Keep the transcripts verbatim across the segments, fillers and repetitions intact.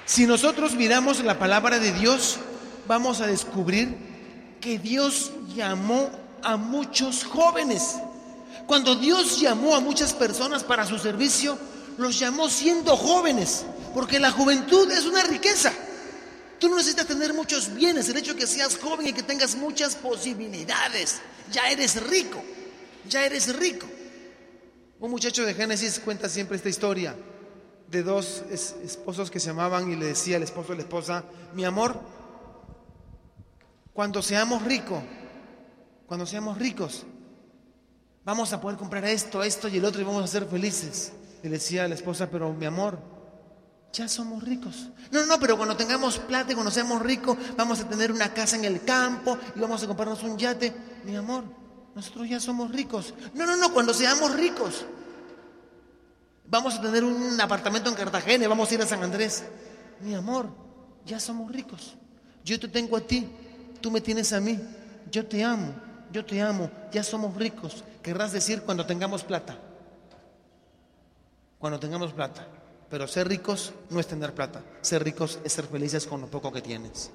Si nosotros miramos la palabra de Dios, vamos a descubrir que Dios llamó a muchos jóvenes. Cuando Dios llamó a muchas personas para su servicio, los llamó siendo jóvenes, porque la juventud es una riqueza. Tú no necesitas tener muchos bienes. El hecho de que seas joven y que tengas muchas posibilidades, ya eres rico, ya eres rico. Un muchacho de Génesis cuenta siempre esta historia de dos es, esposos que se amaban, y le decía el esposo a la esposa: mi amor, cuando seamos ricos, cuando seamos ricos, vamos a poder comprar esto, esto y el otro, y vamos a ser felices. Y le decía a la esposa: pero mi amor, ya somos ricos. No, no, pero cuando tengamos plata y cuando seamos ricos, vamos a tener una casa en el campo y vamos a comprarnos un yate. Mi amor, nosotros ya somos ricos. No, no, no, cuando seamos ricos, vamos a tener un apartamento en Cartagena y vamos a ir a San Andrés. Mi amor, ya somos ricos. Yo te tengo a ti, tú me tienes a mí. Yo te amo, yo te amo, ya somos ricos. Querrás decir cuando tengamos plata. Cuando tengamos plata. Pero ser ricos no es tener plata. Ser ricos es ser felices con lo poco que tienes.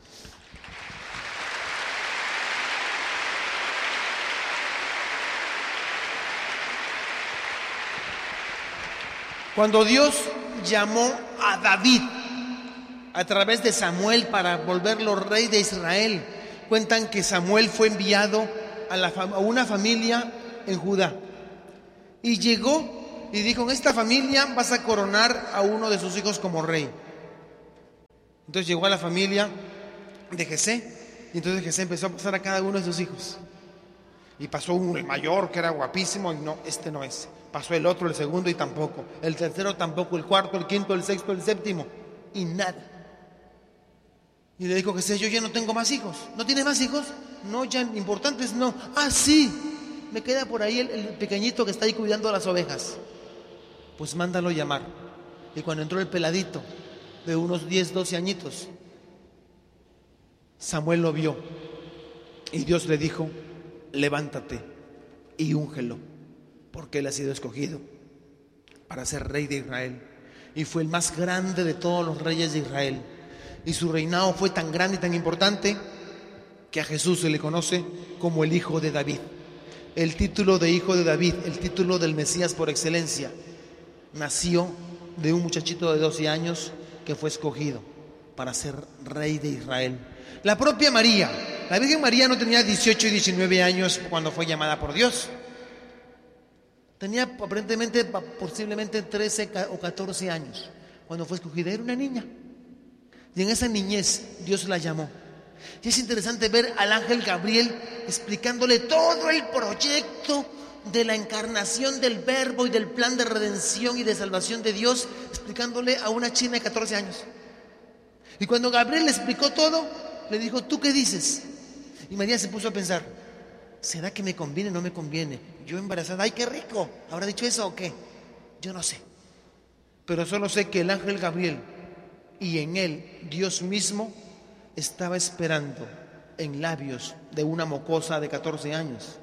Cuando Dios llamó a David a través de Samuel para volverlo rey de Israel, cuentan que Samuel fue enviado a, la, a una familia en Judá. Y llegó y dijo: en esta familia vas a coronar a uno de sus hijos como rey. Entonces llegó a la familia de Jesé, y entonces Jesé empezó a pasar a cada uno de sus hijos. Y pasó uno, el mayor, que era guapísimo, y no, este no es. Pasó el otro, el segundo, y tampoco. El tercero tampoco, el cuarto, el quinto, el sexto, el séptimo, y nada. Y le dijo Jesé: yo ya no tengo más hijos. ¿No tienes más hijos? No, ya importantes no. Ah, sí, me queda por ahí el, el pequeñito que está ahí cuidando las ovejas. Pues mándalo llamar. Y cuando entró el peladito de unos diez, doce añitos, Samuel lo vio y Dios le dijo: levántate y úngelo, porque él ha sido escogido para ser rey de Israel. Y fue el más grande de todos los reyes de Israel. Y su reinado fue tan grande y tan importante que a Jesús se le conoce como el Hijo de David. El título de Hijo de David, el título del Mesías por excelencia, nació de un muchachito de doce años que fue escogido para ser rey de Israel. La propia María, la Virgen María, no tenía dieciocho y diecinueve años cuando fue llamada por Dios. Tenía aparentemente, posiblemente trece o catorce años cuando fue escogida. Era una niña. Y en esa niñez Dios la llamó. Y es interesante ver al ángel Gabriel explicándole todo el proyecto de la encarnación del Verbo y del plan de redención y de salvación de Dios, explicándole a una china de catorce años. Y cuando Gabriel le explicó todo, le dijo: ¿tú qué dices? Y María se puso a pensar: ¿será que me conviene o no me conviene? Yo embarazada, ¡ay, qué rico! ¿Habrá dicho eso o qué? Yo no sé. Pero solo sé que el ángel Gabriel y en él Dios mismo estaba esperando en labios de una mocosa de catorce años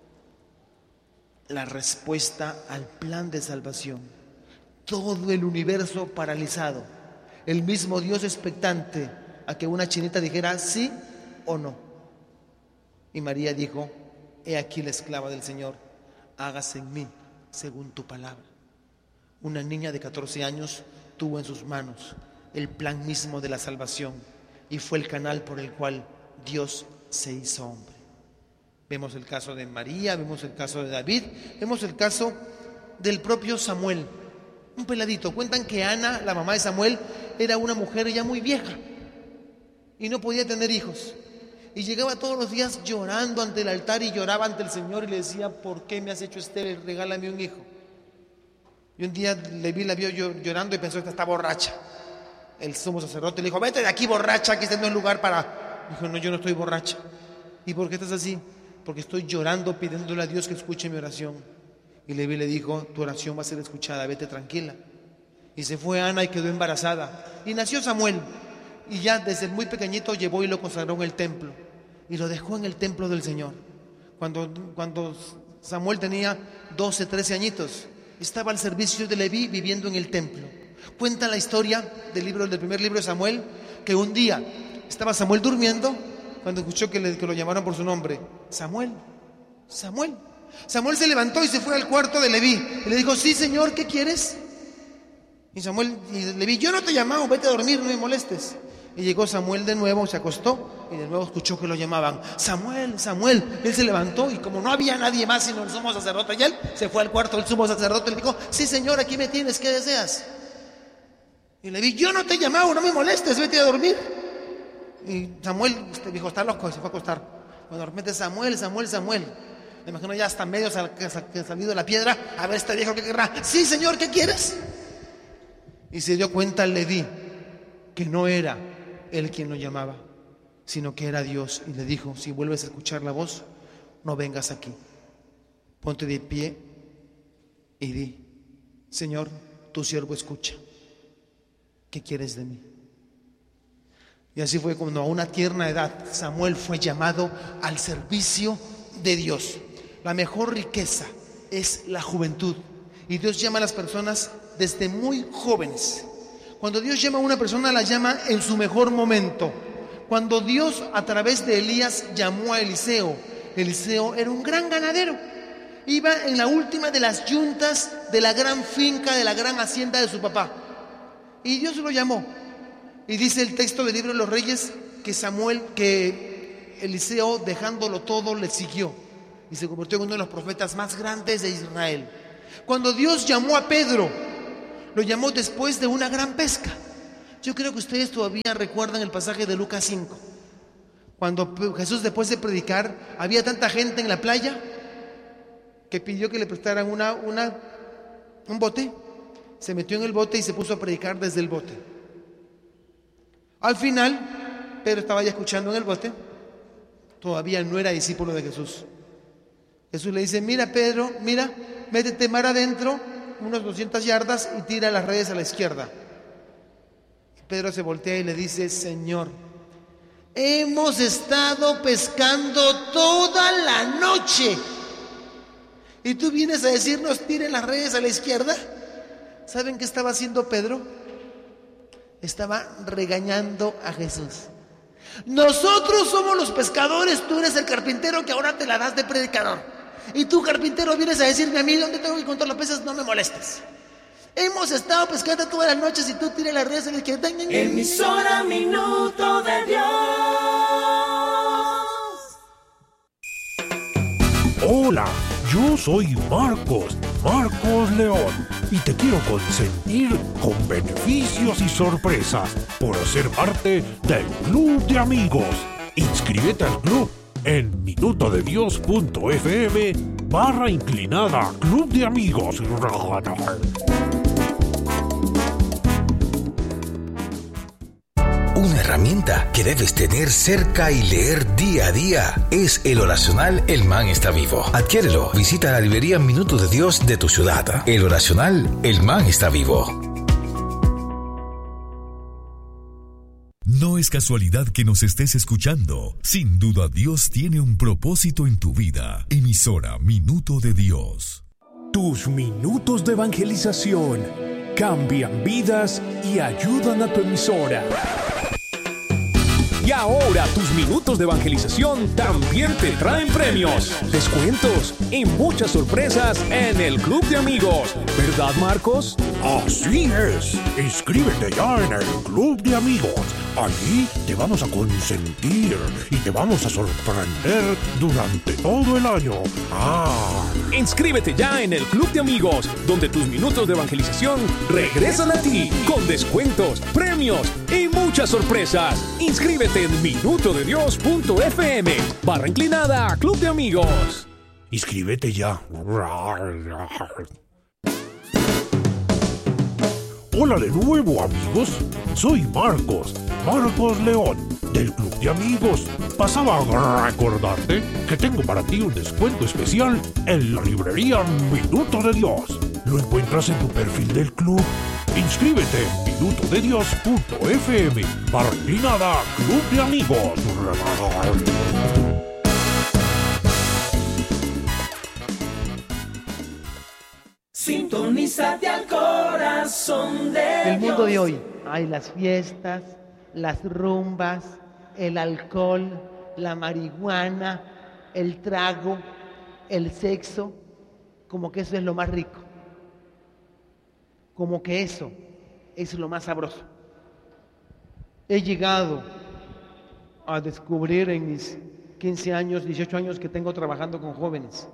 la respuesta al plan de salvación. Todo el universo paralizado, el mismo Dios expectante a que una chinita dijera sí o no. Y María dijo: he aquí la esclava del Señor, hágase en mí según tu palabra. Una niña de catorce años tuvo en sus manos el plan mismo de la salvación y fue el canal por el cual Dios se hizo hombre. Vemos el caso de María, vemos el caso de David, vemos el caso del propio Samuel, un peladito. Cuentan que Ana, la mamá de Samuel, era una mujer ya muy vieja y no podía tener hijos. Y llegaba todos los días llorando ante el altar y lloraba ante el Señor y le decía: ¿por qué me has hecho estéril? Regálame un hijo. Y un día le vi, la vio llorando y pensó: esta está borracha. El sumo sacerdote le dijo: vete de aquí, borracha, que este no es lugar para... Dijo: no, yo no estoy borracha. ¿Y por qué estás así? Porque estoy llorando pidiéndole a Dios que escuche mi oración. Y Leví le dijo: tu oración va a ser escuchada, vete tranquila. Y se fue Ana y quedó embarazada. Y nació Samuel. Y ya desde muy pequeñito llevó y lo consagró en el templo. Y lo dejó en el templo del Señor. Cuando, cuando Samuel tenía doce, trece añitos, estaba al servicio de Leví viviendo en el templo. Cuenta la historia del libro, del primer libro de Samuel, que un día estaba Samuel durmiendo cuando escuchó que, le, que lo llamaron por su nombre. Samuel, Samuel. Samuel se levantó y se fue al cuarto de Leví y le dijo: sí, señor, ¿qué quieres? Y Samuel y Leví: yo no te llamaba, vete a dormir, no me molestes. Y llegó Samuel de nuevo, se acostó y de nuevo escuchó que lo llamaban: Samuel, Samuel. Él se levantó y como no había nadie más sino el sumo sacerdote y él, se fue al cuarto del sumo sacerdote y le dijo: sí, señor, aquí me tienes, ¿qué deseas? Y Leví: yo no te he llamado, no me molestes, vete a dormir. Y Samuel dijo: está loco, y se fue a acostar. Bueno, de repente: Samuel, Samuel, Samuel. Me imagino ya hasta medio sal, sal, salido de la piedra. A ver, este viejo, ¿qué querrá? Sí, señor, ¿qué quieres? Y se dio cuenta Leví que no era él quien lo llamaba, sino que era Dios. Y le dijo: si vuelves a escuchar la voz, no vengas aquí. Ponte de pie y di: Señor, tu siervo escucha. ¿Qué quieres de mí? Y así fue cuando a una tierna edad Samuel fue llamado al servicio de Dios. La mejor riqueza es la juventud. Y Dios llama a las personas desde muy jóvenes. Cuando Dios llama a una persona, la llama en su mejor momento. Cuando Dios, a través de Elías, llamó a Eliseo, Eliseo era un gran ganadero. Iba en la última de las yuntas de la gran finca, de la gran hacienda de su papá. Y Dios lo llamó. Y dice el texto del libro de los Reyes que Samuel, que Eliseo, dejándolo todo, le siguió. Y se convirtió en uno de los profetas más grandes de Israel. Cuando Dios llamó a Pedro, lo llamó después de una gran pesca. Yo creo que ustedes todavía recuerdan el pasaje de Lucas cinco. Cuando Jesús, después de predicar, había tanta gente en la playa que pidió que le prestaran una, una, un bote. Se metió en el bote y se puso a predicar desde el bote. Al final, Pedro estaba ya escuchando en el bote. Todavía no era discípulo de Jesús. Jesús le dice: mira, Pedro, mira, métete mar adentro, unas doscientas yardas, y tira las redes a la izquierda. Y Pedro se voltea y le dice: Señor, hemos estado pescando toda la noche y tú vienes a decirnos tiren las redes a la izquierda. ¿Saben qué estaba haciendo Pedro? Estaba regañando a Jesús. Nosotros somos los pescadores, tú eres el carpintero que ahora te la das de predicador. Y tú, carpintero, vienes a decirme a mí dónde tengo que contar los peces. No me molestes. Hemos estado pescando todas las noches y tú tiras las redes a la izquierda. Emisora Minuto de Dios. Hola, yo soy Marcos, Marcos León, y te quiero consentir con beneficios y sorpresas por ser parte del Club de Amigos. Inscríbete al club en minutodedios.fm barra inclinada Club de Amigos. Una herramienta que debes tener cerca y leer día a día es el oracional El Man está vivo. Adquiérelo. Visita la librería Minuto de Dios de tu ciudad. El oracional El Man está vivo. No es casualidad que nos estés escuchando. Sin duda Dios tiene un propósito en tu vida. Emisora Minuto de Dios. Tus minutos de evangelización cambian vidas y ayudan a tu emisora. Y ahora tus minutos de evangelización también te traen premios, descuentos y muchas sorpresas en el Club de Amigos. ¿Verdad, Marcos? Así es. Inscríbete ya en el Club de Amigos. Allí te vamos a consentir y te vamos a sorprender durante todo el año. Ah. Inscríbete ya en el Club de Amigos, donde tus minutos de evangelización regresan a ti con descuentos, premios y muchas sorpresas. Inscríbete en minutodedios.fm barra inclinada Club de Amigos. Inscríbete ya. Hola de nuevo, amigos. Soy Marcos, Marcos León, del Club de Amigos. Pasaba a recordarte que tengo para ti un descuento especial en la librería Minuto de Dios. Lo encuentras en tu perfil del club. Inscríbete en minutodedios.fm barra inclinada Club de Amigos. Sintonízate al corazón de El mundo Dios. de hoy hay las fiestas, las rumbas, el alcohol, la marihuana, el trago, el sexo, como que eso es lo más rico, como que eso es lo más sabroso. He llegado a descubrir en mis quince años, dieciocho años que tengo trabajando con jóvenes,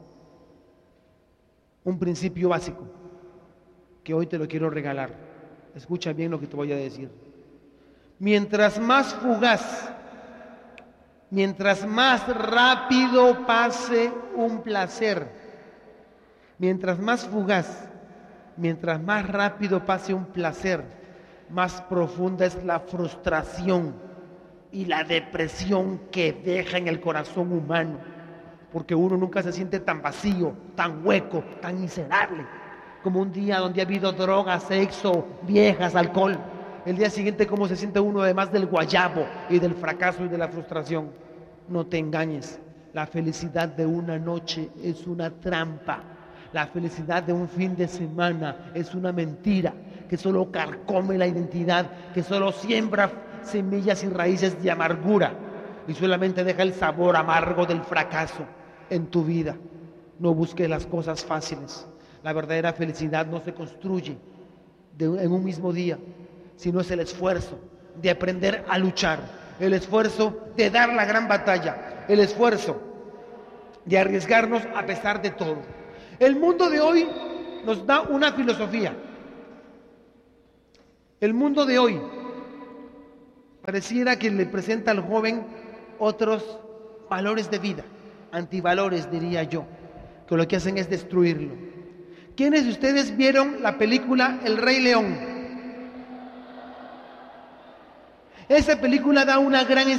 un principio básico que hoy te lo quiero regalar. Escucha bien lo que te voy a decir. Mientras más fugaz, mientras más rápido pase un placer, mientras más fugaz, mientras más rápido pase un placer, más profunda es la frustración y la depresión que deja en el corazón humano, porque uno nunca se siente tan vacío, tan hueco, tan miserable como un día donde ha habido drogas, sexo, viejas, alcohol. El día siguiente, ¿cómo se siente uno además del guayabo y del fracaso y de la frustración? No te engañes, la felicidad de una noche es una trampa. La felicidad de un fin de semana es una mentira que solo carcome la identidad, que solo siembra semillas y raíces de amargura y solamente deja el sabor amargo del fracaso en tu vida. No busques las cosas fáciles. La verdadera felicidad no se construye de, en un mismo día, sino es el esfuerzo de aprender a luchar, el esfuerzo de dar la gran batalla, el esfuerzo de arriesgarnos a pesar de todo. El mundo de hoy nos da una filosofía. El mundo de hoy pareciera que le presenta al joven otros valores de vida, antivalores diría yo, que lo que hacen es destruirlo. ¿Quiénes de ustedes vieron la película El Rey León? Esa película da una gran